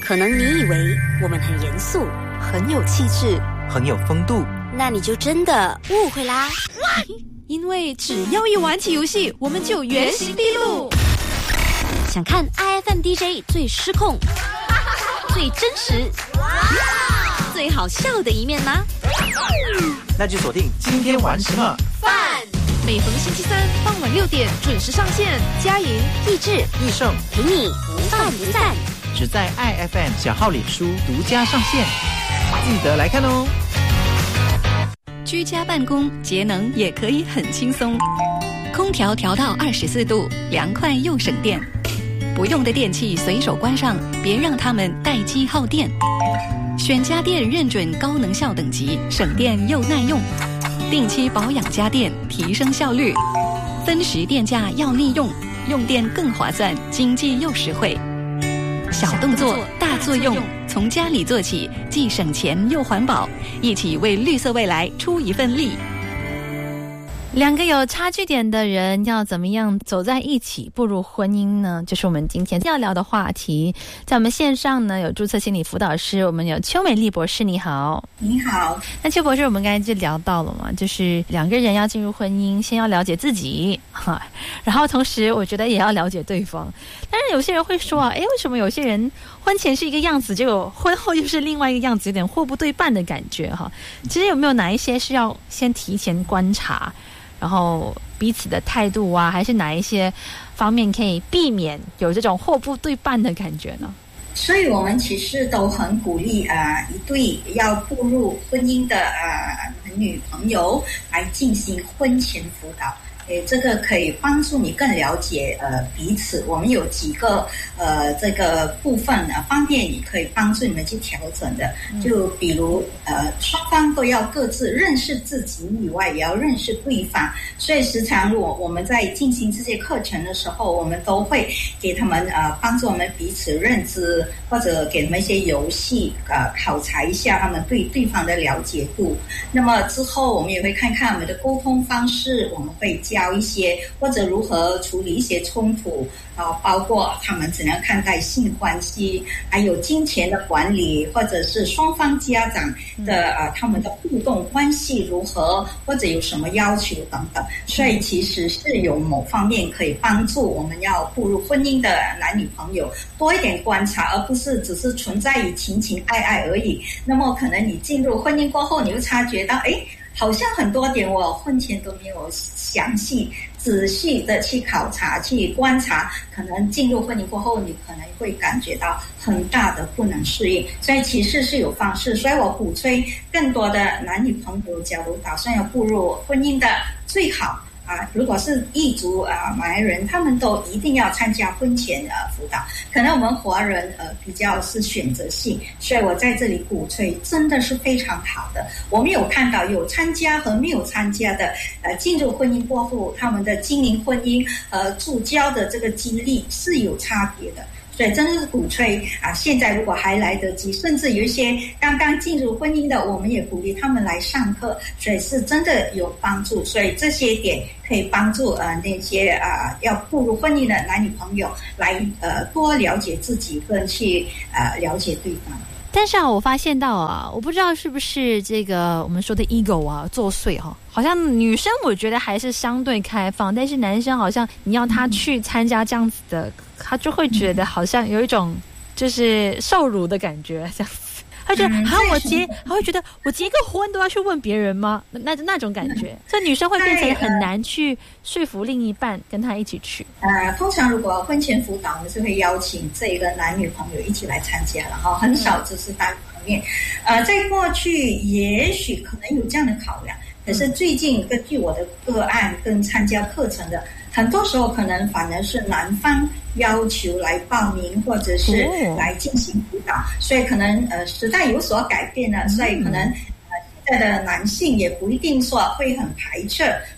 可能你以为我们很严肃， 很有气质， 很有风度， 那你就真的误会啦。 因为只要一玩起游戏，我们就原形毕露。 想看 IFM DJ 最失控、最真实、最好笑的一面吗？ 那就锁定今天玩什么饭。每逢星期三傍晚6点准时上线，佳莹、 益智、 益盛陪你不饭不散， 只在 IFM 小号脸书独家上线，记得来看哦。 居家办公节能也可以很轻松，空调调到24度，凉快又省电。不用的电器随手关上，别让它们待机耗电。选家电认准高能效等级，省电又耐用。定期保养家电，提升效率。分时电价要利用，用电更划算，经济又实惠。小动作大作用，从家里做起，既省钱又环保，一起为绿色未来出一份力。 两个有差距点的人要怎么样走在一起步入婚姻呢？就是我们今天要聊的话题。在我们线上呢，有注册心理辅导师，我们有邱美丽博士。你好。 你好。 那邱博士，我们刚才就聊到了嘛，就是两个人要进入婚姻，先要了解自己然后同时我觉得也要了解对方。但是有些人会说啊，为什么有些人婚前是一个样子，结果婚后又是另外一个样子，有点货不对半的感觉哈。其实有没有哪一些是要先提前观察，然后彼此的态度啊，还是哪一些方面可以避免有这种货不对半的感觉呢？ 所以我们其实都很鼓励一对要步入婚姻的男女朋友来进行婚前辅导。这个可以帮助你更了解彼此。我们有几个这个部分呢，方便你可以帮助你们去调整的。就比如双方都要各自认识自己以外，也要认识对方。所以时常我们在进行这些课程的时候，我们都会给他们帮助我们彼此认知，或者给他们一些游戏考察一下他们对对方的了解度。那么之后我们也会看看我们的沟通方式，我们会教一些或者如何处理一些冲突，包括他们怎样看待性关系，还有金钱的管理，或者是双方家长的他们的互动关系如何，或者有什么要求等等。所以其实是有某方面可以帮助我们要步入婚姻的男女朋友多一点观察，而不是只是存在于情情爱爱而已。那么可能你进入婚姻过后，你会察觉到好像很多点我婚前都没有详细仔细的去考察去观察，可能进入婚姻过后你可能会感觉到很大的不能适应。所以其实是有方式，所以我鼓吹更多的男女朋友假如打算要步入婚姻的，最好如果是异族马来人，他们都一定要参加婚前辅导。可能我们华人比较是选择性，所以我在这里鼓吹真的是非常好的。我们有看到有参加和没有参加的进入婚姻过后，他们的经营婚姻助教的这个经历是有差别的。所以真是鼓吹现在如果还来得及，甚至有一些刚刚进入婚姻的，我们也鼓励他们来上课，所以是真的有帮助。所以这些点可以帮助那些要步入婚姻的男女朋友来多了解自己，跟去了解对方。 但是我发现到我不知道是不是这个我们说的 ego 作祟好像女生我觉得还是相对开放，但是男生好像你要他去参加这样子的，他就会觉得好像有一种就是受辱的感觉，这样子。他觉得他会觉得我结个婚都要去问别人吗？那种感觉，所以女生会变成很难去说服另一半跟他一起去。 通常如果婚前辅导，我们是会邀请这个男女朋友一起来参加了很少只是单方面。在过去也许可能有这样的考量，可是最近根据我的个案跟参加课程的，很多时候可能反而是男方要求来报名或者是来进行辅导，所以可能时代有所改变了，所以可能现在的男性也不一定说会很排斥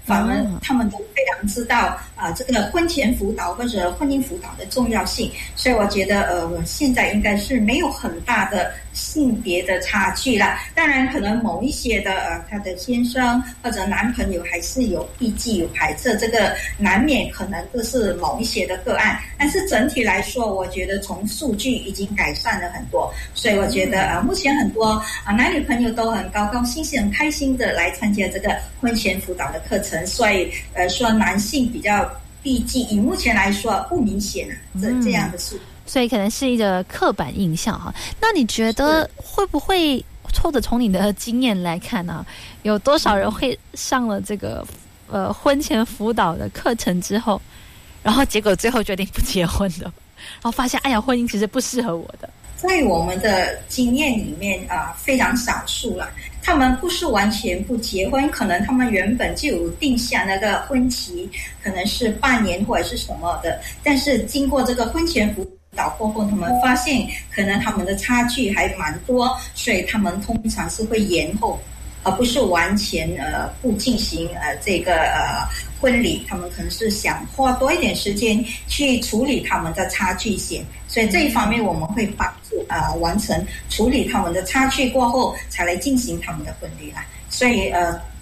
反而他们都非常知道这个婚前辅导或者婚姻辅导的重要性，所以我觉得现在应该是没有很大的性别的差距啦。当然可能某一些的他的先生或者男朋友还是有避忌有排斥，这个难免可能这是某一些的个案，但是整体来说我觉得从数据已经改善了很多，所以我觉得目前很多男女朋友都很高高兴兴很开心的来参加这个婚前辅导的课程，所以说男性比较避忌以目前来说不明显这样的数据， 所以可能是一个刻板印象哈。那你觉得会不会或者从你的经验来看啊，有多少人会上了这个婚前辅导的课程之后，然后结果最后决定不结婚的，然后发现哎呀婚姻其实不适合我的？ 在我们的经验里面非常少数了，他们不是完全不结婚，可能他们原本就有定下那个婚期，可能是半年或者是什么的，但是经过这个婚前辅导过后，他们发现可能他们的差距还蛮多，所以他们通常是会延后，而不是完全不进行这个婚礼，他们可能是想花多一点时间去处理他们的差距线，所以这一方面我们会帮助完成处理他们的差距过后，才来进行他们的婚礼啦。所以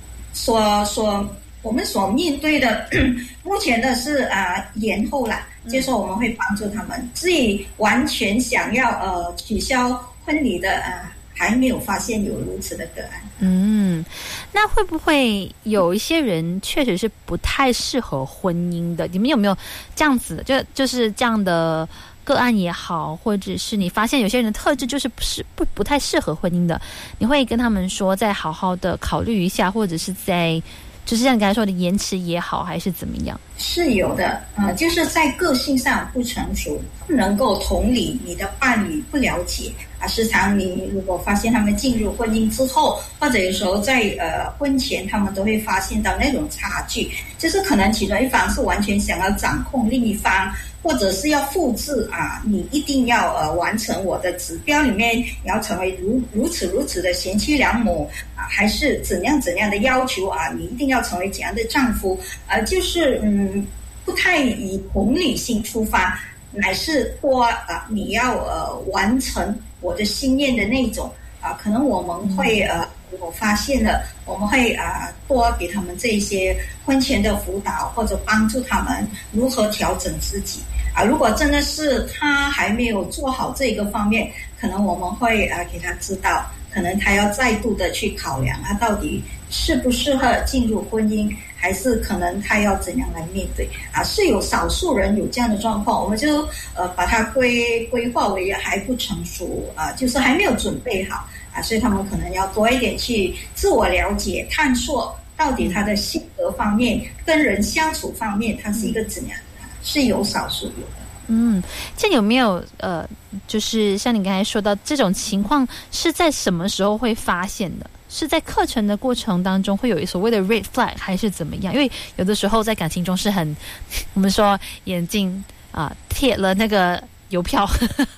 我们所面对的目前的是延后啦，就是说我们会帮助他们，至于完全想要取消婚礼的还没有发现有如此的个案。 那会不会有一些人确实是不太适合婚姻的？你们有没有这样子的，就是这样的个案也好，或者是你发现有些人的特质就是不太适合婚姻的，你会跟他们说再好好的考虑一下，或者是就是像你刚才说的延迟也好，还是怎么样？ 是有的就是在个性上不成熟，不能够同理你的伴侣，不了解时常你如果发现他们进入婚姻之后，或者有时候在婚前他们都会发现到那种差距，就是可能其中一方是完全想要掌控另一方，或者是要复制你一定要完成我的指标里面，你要成为如此的贤妻良母还是怎样的要求你一定要成为怎样的丈夫就是不太以同理心出发，乃是多你要完成我的心愿的那种可能我们会如果发现了，我们会多给他们这一些婚前的辅导，或者帮助他们如何调整自己如果真的是他还没有做好这个方面，可能我们会给他知道，可能他要再度的去考量他到底适不适合进入婚姻，还是可能他要怎样来面对是有少数人有这样的状况，我们就把它规划为还不成熟就是还没有准备好所以他们可能要多一点去自我了解探索，到底他的性格方面跟人相处方面他是一个怎样是有少数有的。 这有没有就是像你刚才说到这种情况是在什么时候会发现的？是在课程的过程当中会有所谓的 red flag 还是怎么样？因为有的时候在感情中是很我们说眼睛贴了那个邮票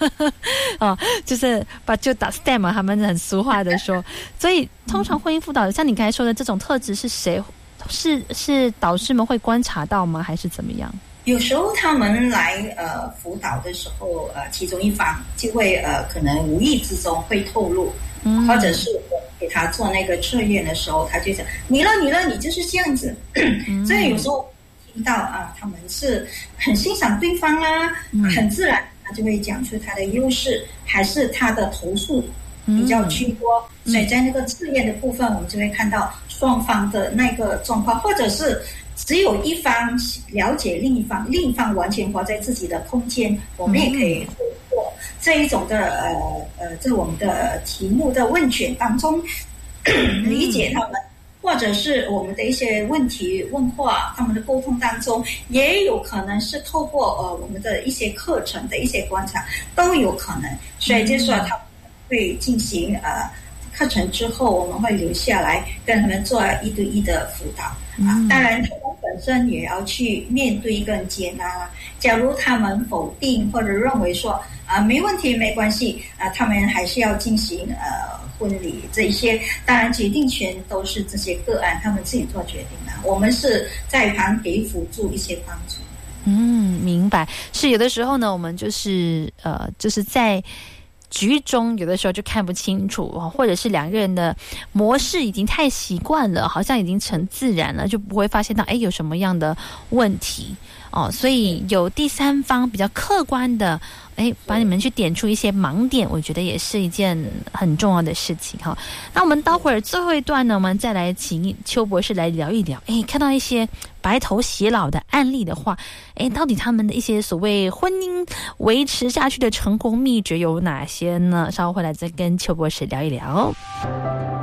就是就打 stamp 他们很俗话的说所以通常婚姻辅导像你刚才说的这种特质是谁是导师们会观察到吗？还是怎么样？ 有时候他们来辅导的时候其中一方就会可能无意之中会透露或者是给他做那个测验的时候，他就讲你了你就是这样子所以有时候听到他们是很欣赏对方很自然他就会讲出他的优势，还是他的投诉比较居多所以在那个测验的部分我们就会看到双方的那个状况，或者是只有一方了解另一方完全活在自己的空间，我们也可以透过这一种的在我们的题目的问卷当中理解他们，或者是我们的一些问题问话，他们的沟通当中也有可能是透过我们的一些课程的一些观察都有可能，所以就是说他们会进行课程之后我们会留下来跟他们做1对1的辅导当然他们本本身也要去面对跟接纳。假如他们否定或者认为说没问题没关系他们还是要进行婚礼，这一些当然决定权都是这些个案他们自己做决定的，我们是在旁给辅助一些帮助。 明白。是有的时候呢，我们就是在局中有的时候就看不清楚，或者是两个人的模式已经太习惯了，好像已经成自然了，就不会发现到有什么样的问题所以有第三方比较客观的把你们去点出一些盲点，我觉得也是一件很重要的事情哈。那我们待会儿最后一段呢，我们再来请邱博士来聊一聊看到一些白头偕老的案例的话到底他们的一些所谓婚姻维持下去的成功秘诀有哪些呢？稍后回来再跟邱博士聊一聊。